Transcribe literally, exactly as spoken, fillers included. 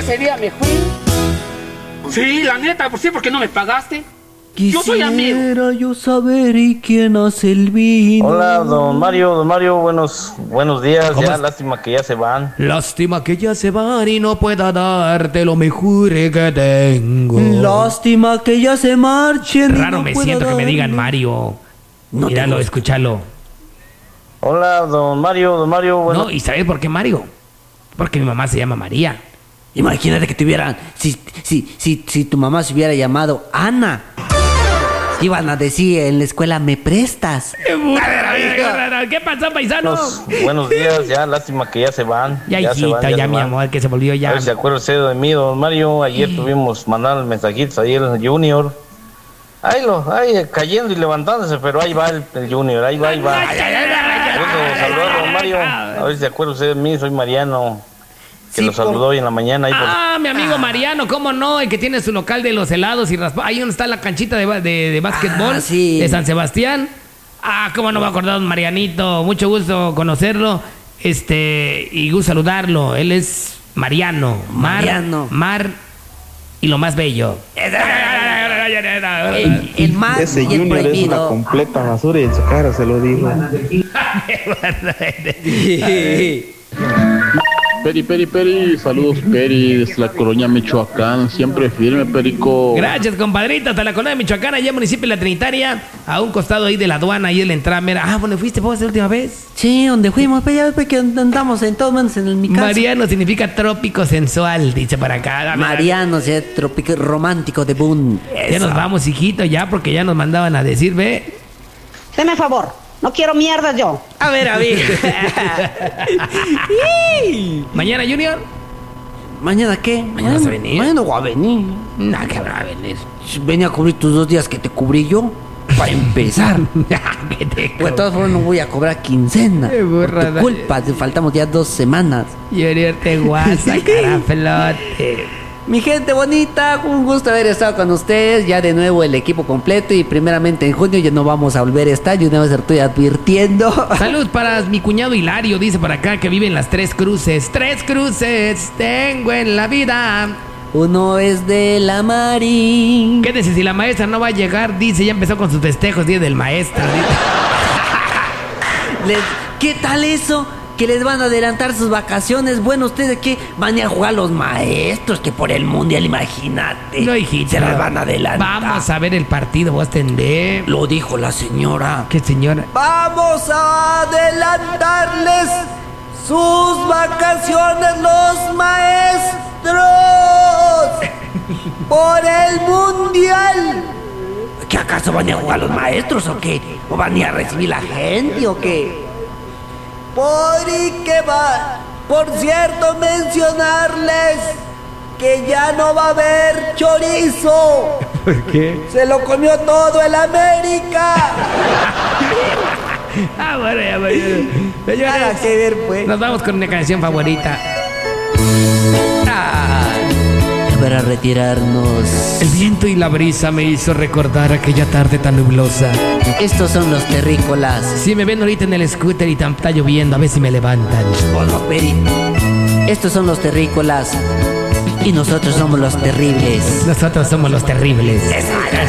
ese día me fui. Sí, la neta, ¿por sí? Porque no me pagaste. Quisiera yo soy amigo. yo saber y quién hace el vino. Hola, don Mario, don Mario, buenos, buenos días. ¿Cómo Ya, es? lástima que ya se van. Lástima que ya se van y no pueda darte lo mejor que tengo. Lástima que ya se marchen. Raro no me pueda siento que me darle. digan Mario. No te Míralo, gusta. escúchalo. Hola, don Mario, don Mario, bueno. No, ¿y sabes por qué Mario? Porque mi mamá se llama María. Imagínate que tuvieran, si, si, si, si tu mamá se hubiera llamado Ana, iban a decir en la escuela, ¿me prestas? ¿Qué pasó, paisano? Buenos, buenos días, ya, lástima que ya se van. Ya, ya se hijita, van, ya, se mi van. amor, que se volvió A ya. ver si se acuerda usted de mí, don Mario. Ayer tuvimos mandar mensajitos ahí el Junior. Ahí lo, ahí cayendo y levantándose, pero ahí va el, el Junior, ahí va, ahí va. Gusto saludar, don Mario. A ver si se acuerda usted de mí, soy Mariano. Que Sí, lo saludó hoy en la mañana ahí por... Ah, mi amigo Mariano, ¿cómo no? El que tiene su local de los helados y raspa. Ahí donde está la canchita de, ba- de, de básquetbol Ah, sí. de San Sebastián. Ah, cómo no me he acordado, Marianito. Mucho gusto conocerlo. Este, y gusto saludarlo. Él es Mariano. Mar, Mariano. Mar y lo más bello. El, el mar Ese y el Junior es una prohibido. completa basura y en su cara se lo digo. Peri, Peri, Peri, saludos Peri, desde la colonia Michoacán, siempre firme, Perico. Gracias, compadrito. Hasta la colonia de Michoacán, allá en municipio de La Trinitaria, a un costado ahí de la aduana, ahí en la entrada. Mira, ah, ¿dónde fuiste vos la última vez? Sí, donde fuimos, pues ya ves que andamos en todos menos en el, mi casa. Mariano significa trópico sensual, dice para acá. Mariano, sea tropical romántico de Boon. Ya nos vamos, hijito, ya, porque ya nos mandaban a decir, ve. Deme favor, no quiero mierda yo. A ver, a ver. Mañana, Junior. ¿Mañana qué? ¿Mañana vas a venir? Mañana voy a venir. No, que va a venir. Venía a cubrir tus dos días que te cubrí yo. Para empezar. ¿Qué te Pues de todas formas no voy a cobrar quincena. Qué Por burrada. tu culpa, te faltamos ya dos semanas. Junior te guasa, caraflote. Mi gente bonita, un gusto haber estado con ustedes. Ya de nuevo el equipo completo. Y primeramente en junio ya no vamos a volver a estar. Yo una vez estoy advirtiendo. Salud para mi cuñado Hilario, dice por acá que vive en las Tres Cruces. Tres cruces tengo en la vida. Uno es de la Mari. Quédese si la maestra no va a llegar, dice, ya empezó con sus festejos, día del maestro. Les- ¿Qué tal eso? Que les van a adelantar sus vacaciones. Bueno, ustedes que van a ir a jugar los maestros, que por el mundial, imagínate. No, hijita. Se las van a adelantar. Vamos a ver el partido, vos tendré. Lo dijo la señora. ¿Qué señora? Vamos a adelantarles sus vacaciones los maestros por el mundial. ¿Qué acaso van a jugar los maestros o qué? ¿O van a ir a recibir la gente o qué? Por y que va, por cierto, mencionarles que ya no va a haber chorizo. ¿Por qué? Se lo comió todo el América. Ah, bueno, ya, bueno. Señores, Nada que ver, pues. nos vamos con una canción favorita. Para retirarnos. El viento y la brisa me hizo recordar aquella tarde tan nublosa. Estos son los terrícolas. Si me ven ahorita en el scooter y tan- está lloviendo, a ver si me levantan. Vamos, Peri. Estos son los terrícolas. Y nosotros somos los terribles. Nosotros somos los terribles.